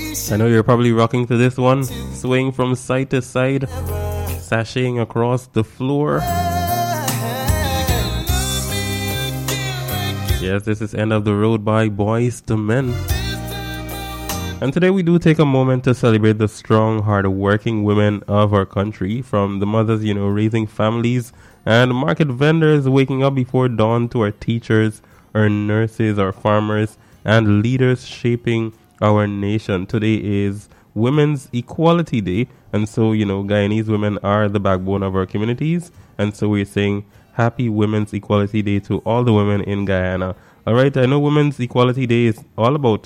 I know you're probably rocking to this one, swaying from side to side, sashaying across the floor. Yes, this is End of the Road by Boys to Men. And today we do take a moment to celebrate the strong, hard-working women of our country, from the mothers, raising families, and market vendors waking up before dawn, to our teachers, our nurses, our farmers, and leaders shaping our nation. Today is Women's Equality Day, and so, Guyanese women are the backbone of our communities, and so we're saying Happy Women's Equality Day to all the women in Guyana. All right, I know Women's Equality Day is all about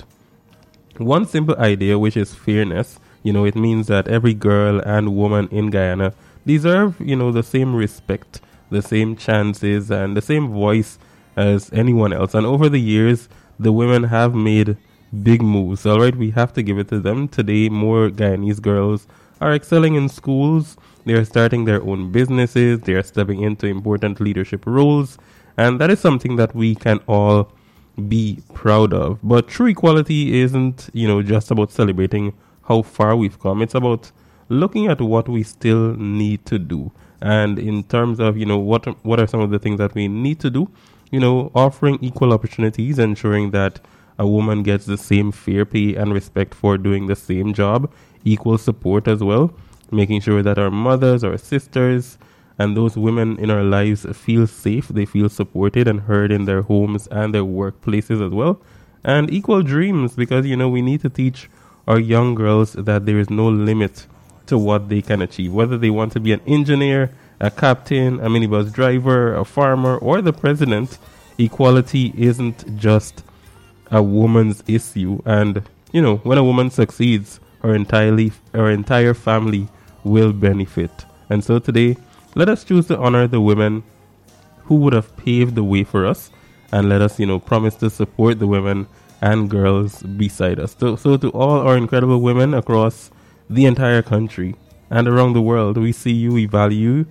one simple idea, which is fairness. It means that every girl and woman in Guyana deserve, the same respect, the same chances, and the same voice as anyone else. And over the years, the women have made big moves. All right, we have to give it to them. Today, more Guyanese girls are excelling in schools. They are starting their own businesses. They are stepping into important leadership roles. And that is something that we can all be proud of. But true equality isn't, just about celebrating how far we've come. It's about looking at what we still need to do. And in terms of, what are some of the things that we need to do? Offering equal opportunities, ensuring that a woman gets the same fair pay and respect for doing the same job, equal support as well, making sure that our mothers, our sisters, and those women in our lives feel safe, they feel supported and heard in their homes and their workplaces as well, and equal dreams, because, we need to teach our young girls that there is no limit to what they can achieve, whether they want to be an engineer, a captain, a minibus driver, a farmer, or the president. Equality isn't just a woman's issue, and when a woman succeeds, her entire family will benefit. And so today, let us choose to honor the women who would have paved the way for us, and let us promise to support the women and girls beside us. So to all our incredible women across the entire country and around the world, we see you, we value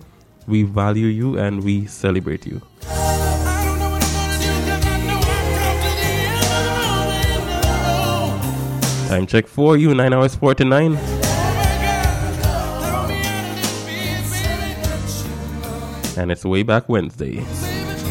you, and we celebrate you. Time check for you, 9 hours 49. And it's Way Back Wednesday.